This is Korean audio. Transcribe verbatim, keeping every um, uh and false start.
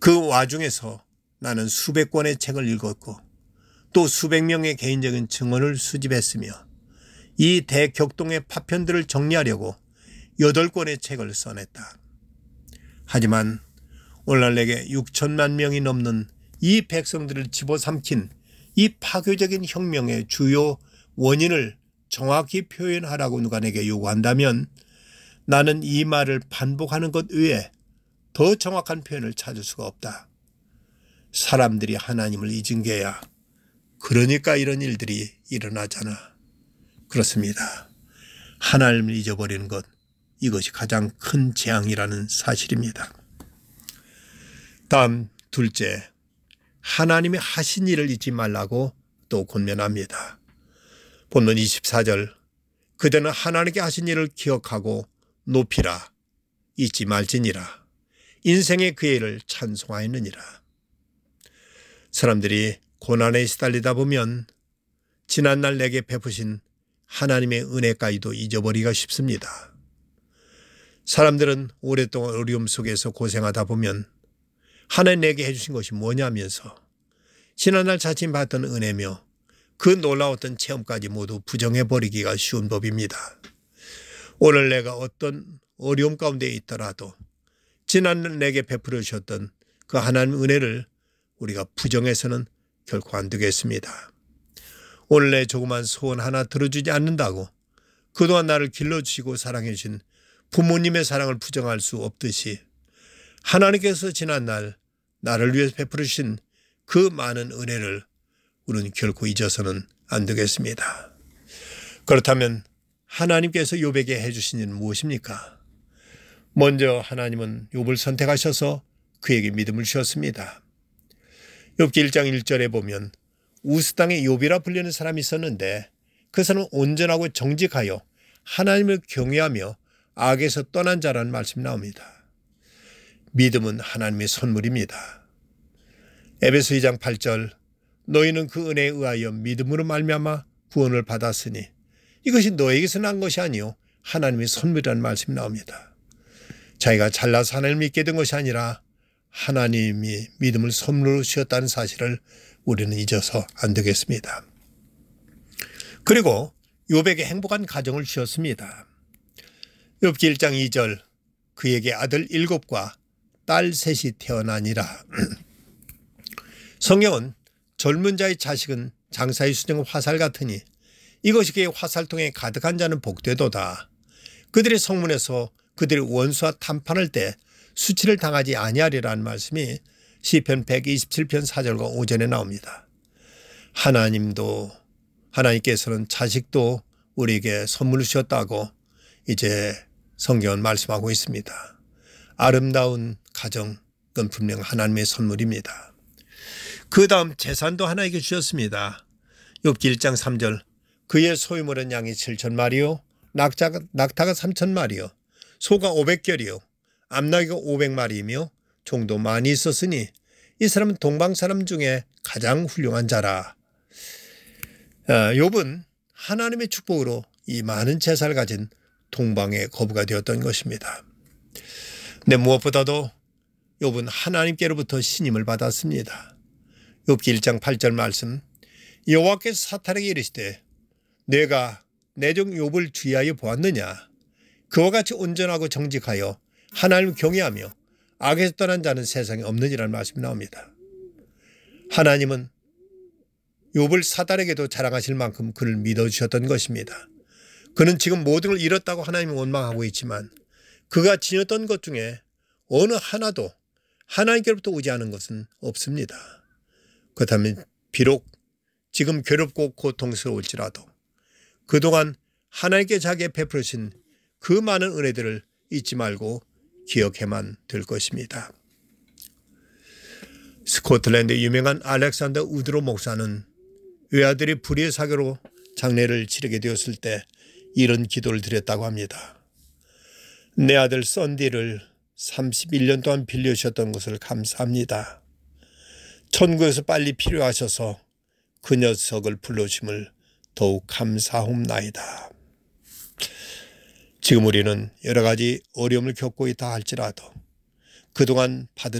그 와중에서 나는 수백 권의 책을 읽었고 또 수백 명의 개인적인 증언을 수집했으며 이 대격동의 파편들을 정리하려고 여덟 권의 책을 써냈다. 하지만 오늘날 내게 육천만 명이 넘는 이 백성들을 집어삼킨 이 파괴적인 혁명의 주요 원인을 정확히 표현하라고 누가 내게 요구한다면 나는 이 말을 반복하는 것 외에 더 정확한 표현을 찾을 수가 없다. 사람들이 하나님을 잊은 게야. 그러니까 이런 일들이 일어나잖아. 그렇습니다. 하나님을 잊어버리는 것, 이것이 가장 큰 재앙이라는 사실입니다. 다음 둘째, 하나님이 하신 일을 잊지 말라고 또 권면합니다. 본문 이십사 절, 그대는 하나님께 하신 일을 기억하고 높이라, 잊지 말지니라. 인생의 그 일을 찬송하였느니라. 사람들이 고난에 시달리다 보면 지난날 내게 베푸신 하나님의 은혜까지도 잊어버리기가 쉽습니다. 사람들은 오랫동안 어려움 속에서 고생하다 보면 하나님 내게 해주신 것이 뭐냐면서 지난날 자신 받던 은혜며 그 놀라웠던 체험까지 모두 부정해버리기가 쉬운 법입니다. 오늘 내가 어떤 어려움 가운데 있더라도 지난날 내게 베풀어 주셨던 그 하나님의 은혜를 우리가 부정해서는 결코 안 되겠습니다. 오늘 내 조그만 소원 하나 들어주지 않는다고 그동안 나를 길러주시고 사랑해 주신 부모님의 사랑을 부정할 수 없듯이 하나님께서 지난날 나를 위해서 베풀어 주신 그 많은 은혜를 우리는 결코 잊어서는 안 되겠습니다. 그렇다면 하나님께서 욥에게 해주신 일은 무엇입니까? 먼저 하나님은 욥을 선택하셔서 그에게 믿음을 주셨습니다. 욥기 일 장 일 절에 보면 우스 땅에 욥이라 불리는 사람이 있었는데 그 사람은 온전하고 정직하여 하나님을 경외하며 악에서 떠난 자라는 말씀이 나옵니다. 믿음은 하나님의 선물입니다. 에베소 이 장 팔 절, 너희는 그 은혜에 의하여 믿음으로 말미암아 구원을 받았으니 이것이 너에게서 난 것이 아니요 하나님의 선물이라는 말씀이 나옵니다. 자기가 잘나서 하나님을 믿게 된 것이 아니라 하나님이 믿음을 선물로 주셨다는 사실을 우리는 잊어서 안 되겠습니다. 그리고 욥에게 행복한 가정을 주셨습니다. 욥기 일 장 이 절, 그에게 아들 일곱과 딸 셋이 태어나니라. 성경은 젊은 자의 자식은 장사의 수정 화살 같으니 이것이 그의 화살통에 가득한 자는 복되도다. 그들의 성문에서 그들의 원수와谈판할 때 수치를 당하지 아니하리라는 말씀이 시편 백이십칠 편 사 절과 오 절에 나옵니다. 하나님도 하나님께서는 자식도 우리에게 선물을 주셨다고 이제 성경은 말씀하고 있습니다. 아름다운 가정은 분명 하나님의 선물입니다. 그 다음 재산도 하나에게 주셨습니다. 욥기 일 장 삼 절, 그의 소유물은 양이 칠천 마리요 낙타가, 낙타가 삼천 마리요 소가 오백 결이요 암나귀가 오백 마리이며 종도 많이 있었으니 이 사람은 동방 사람 중에 가장 훌륭한 자라. 욥은 하나님의 축복으로 이 많은 재산을 가진 동방의 거부가 되었던 것입니다. 근데 무엇보다도 욥은 하나님께로부터 신임을 받았습니다. 욥기 일 장 팔 절 말씀, 여호와께서 사탄에게 이르시되 내가 내 종 욥을 주의하여 보았느냐. 그와 같이 온전하고 정직하여 하나님을 경외하며 악에서 떠난 자는 세상에 없느니라는 말씀이 나옵니다. 하나님은 욥을 사단에게도 자랑하실 만큼 그를 믿어주셨던 것입니다. 그는 지금 모든 걸 잃었다고 하나님을 원망하고 있지만 그가 지녔던 것 중에 어느 하나도 하나님께로부터 오지 않은 것은 없습니다. 그렇다면 비록 지금 괴롭고 고통스러울지라도 그동안 하나님께 자기에 베풀어 주신 그 많은 은혜들을 잊지 말고 기억해만 될 것입니다. 스코틀랜드 유명한 알렉산더 우드로 목사는 외아들이 불의의 사고로 장례를 치르게 되었을 때 이런 기도를 드렸다고 합니다. 내 아들 썬디를 삼십일 년 동안 빌려주셨던 것을 감사합니다. 천국에서 빨리 필요하셔서 그 녀석을 불러주심을 더욱 감사합나이다. 지금 우리는 여러 가지 어려움을 겪고 있다 할지라도 그동안 받은